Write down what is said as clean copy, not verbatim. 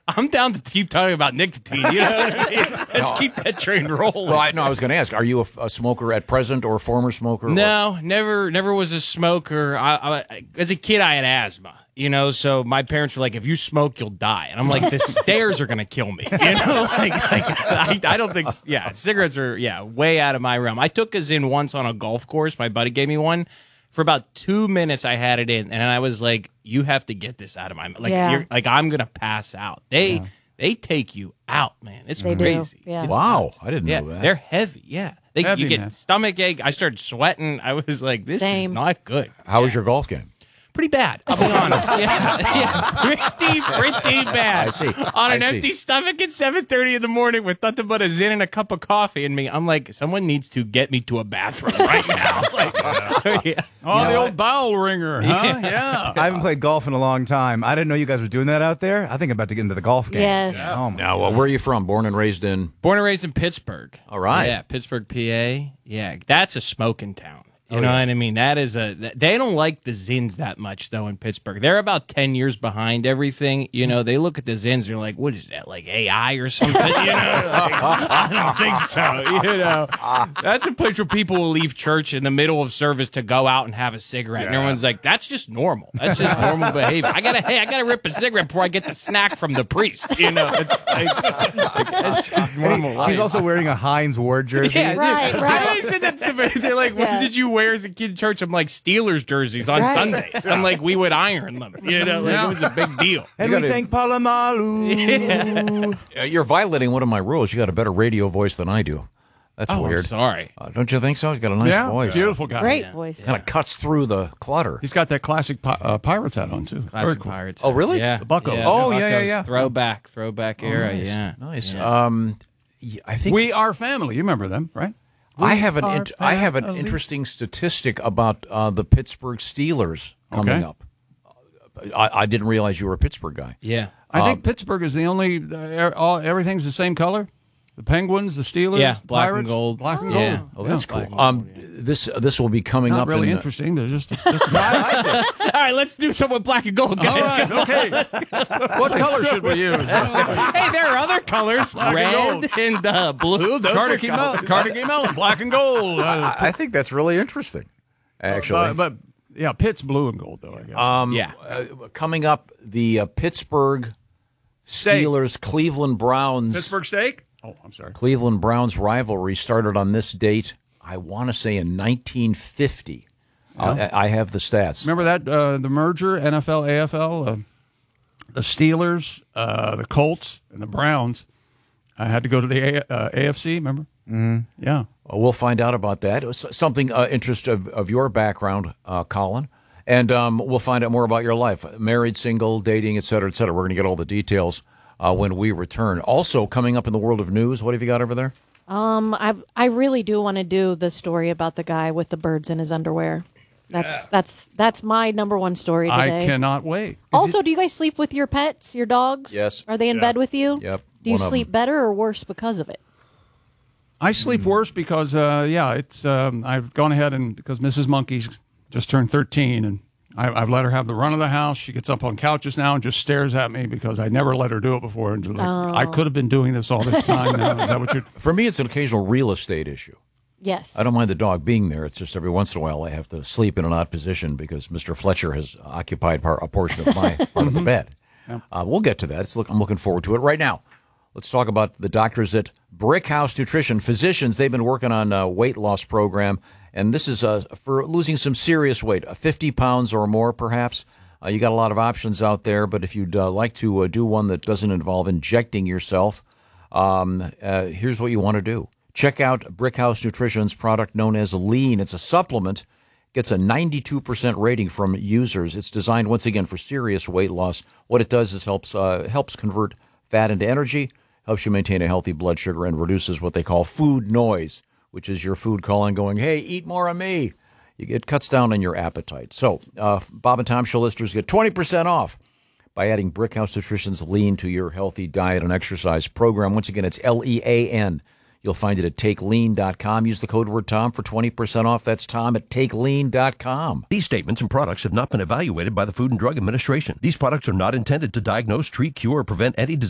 I'm down to keep talking about nicotine. You know what I mean? Let's keep that train rolling. Well, I was going to ask, are you a smoker at present or a former smoker? No, never was a smoker. I as a kid, I had asthma. You know, so my parents were like, if you smoke, you'll die. And I'm like, the stairs are going to kill me. You know, I don't think, cigarettes are, way out of my realm. I took a Zyn once on a golf course. My buddy gave me one. For about 2 minutes, I had it in, and I was like, you have to get this out of my mouth. I'm going to pass out. They take you out, man. It's crazy. Yeah. Wow, I didn't know that. They're heavy, yeah. Heavy, you get man. Stomach ache. I started sweating. I was like, this is not good. How was your golf game? Pretty bad, I'll be honest. Pretty bad. I see. On an empty stomach at 7:30 in the morning with nothing but a Zyn and a cup of coffee in me. I'm like, someone needs to get me to a bathroom right now. The old bowel ringer, huh? Yeah. I haven't played golf in a long time. I didn't know you guys were doing that out there. I think I'm about to get into the golf game. Yes. Oh, my Now, where are you from? Born and raised in? Born and raised in Pittsburgh. All right. Yeah, Pittsburgh, PA. Yeah, that's a smoking town. You know what I mean? That is they don't like the Zyns that much, though, in Pittsburgh. They're about 10 years behind everything. You know, they look at the Zyns, they're like, what is that, like AI or something? You know, I don't think so. You know, that's a place where people will leave church in the middle of service to go out and have a cigarette. And everyone's like, that's just normal. That's just normal behavior. I gotta rip a cigarette before I get the snack from the priest. You know, it's that's just normal life. He's also wearing a Heinz Ward jersey. Yeah, Right. I said that to somebody. They're like, what did you wear as a kid in church? I'm like, Steelers jerseys on Sundays. I'm like, we would iron them. You know, like, it was a big deal. And we thank Palamalu. You're violating one of my rules. You got a better radio voice than I do. That's weird. I'm sorry. Don't you think so? He's got a nice voice. Beautiful guy. Great voice. Kind of cuts through the clutter. He's got that classic Pirates hat on, too. Classic Very cool. Pirates. Oh, really? Yeah. The Buccos. Oh, Buccos. yeah. Throwback era. nice. Yeah. Nice. Yeah. I think We Are Family. You remember them, right? I have an interesting statistic about the Pittsburgh Steelers coming up. I didn't realize you were a Pittsburgh guy. Yeah. I think Pittsburgh is the only, everything's the same color. The Penguins, the Steelers, Yeah, the black and Pirates. gold. Black and Yeah. gold. Oh, that's Black cool. and gold, This will be coming Not up. really in, interesting, but just All right, let's do some with black and gold, all guys. right, okay. What color should we use? Hey, there are other colors. Black and Red gold. and blue. Those Carnegie are colors. Mellon, black and gold. I think that's really interesting, actually. But yeah, Pitt's blue and gold, though, I guess. Yeah. Coming up, the Pittsburgh Steelers, Cleveland Browns. Pittsburgh steak? Oh, I'm sorry. Cleveland Browns rivalry started on this date, I want to say in 1950. I have the stats. Remember that, the merger, NFL, AFL, the Steelers, the Colts, and the Browns. I had to go to the AFC, remember? Mm-hmm. Yeah. We'll find out about that. It was something interest of your background, Colin. And we'll find out more about your life, married, single, dating, et cetera, et cetera. We're going to get all the details when we return. Also, coming up in the world of news, what have you got over there? I really do want to do the story about the guy with the birds in his underwear. That's my number one story today. I cannot wait. Also, do you guys sleep with your pets, your dogs? Yes. Are they in bed with you? Yep. Do you One of sleep better or worse because of it? I sleep worse because, it's I've gone ahead and because Mrs. Monkey's just turned 13, and I've let her have the run of the house. She gets up on couches now and just stares at me because I never let her do it before. And I could have been doing this all this time now. Is that what you're... For me, it's an occasional real estate issue. Yes. I don't mind the dog being there. It's just every once in a while I have to sleep in an odd position because Mr. Fletcher has occupied a portion of my part of the bed. We'll get to that. I'm looking forward to it. Right now, let's talk about the doctors at Brick House Nutrition. Physicians, they've been working on a weight loss program, and this is for losing some serious weight, 50 pounds or more perhaps. You got a lot of options out there, but if you'd like to do one that doesn't involve injecting yourself, here's what you want to do. Check out Brick House Nutrition's product known as Lean. It's a supplement. Gets a 92% rating from users. It's designed, once again, for serious weight loss. What it does is helps convert fat into energy, helps you maintain a healthy blood sugar, and reduces what they call food noise, which is your food calling going, hey, eat more of me. It cuts down on your appetite. So Bob and Tom Show listeners get 20% off by adding Brick House Nutrition's Lean to your healthy diet and exercise program. Once again, it's LEAN. You'll find it at TakeLean.com. Use the code word Tom for 20% off. That's Tom at TakeLean.com. These statements and products have not been evaluated by the Food and Drug Administration. These products are not intended to diagnose, treat, cure, or prevent any disease.